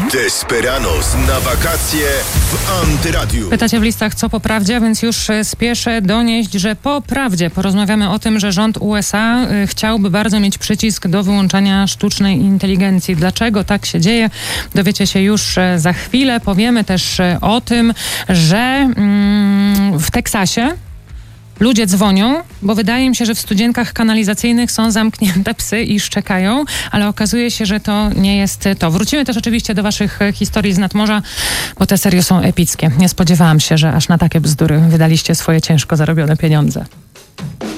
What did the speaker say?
Desperados na wakacje w Antyradiu. Pytacie w listach, co po prawdzie, więc już spieszę donieść, że po prawdzie porozmawiamy o tym, że rząd USA chciałby bardzo mieć przycisk do wyłączania sztucznej inteligencji. Dlaczego tak się dzieje? Dowiecie się już za chwilę. Powiemy też o tym, że w Teksasie ludzie dzwonią, bo wydaje mi się, że w studzienkach kanalizacyjnych są zamknięte psy i szczekają, ale okazuje się, że to nie jest to. Wrócimy też oczywiście do waszych historii z nadmorza, bo te serio są epickie. Nie spodziewałam się, że aż na takie bzdury wydaliście swoje ciężko zarobione pieniądze.